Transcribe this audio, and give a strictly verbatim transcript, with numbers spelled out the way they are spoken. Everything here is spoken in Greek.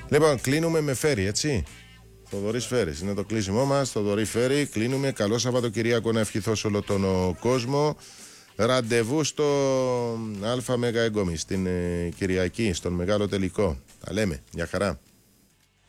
Λοιπόν, κλείνουμε με Φέρι, έτσι. Θοδωρής Φέρις, είναι το κλείσιμό μας. Θοδωρή Φέρι, κλείνουμε. Καλό Σαββατοκυριακό να ευχηθώ σε όλο τον ο, κόσμο. Ραντεβού στο Αλφα Μέγα Εγκόμι, στην ε, Κυριακή, στον μεγάλο τελικό. Τα λέμε. Γεια χαρά.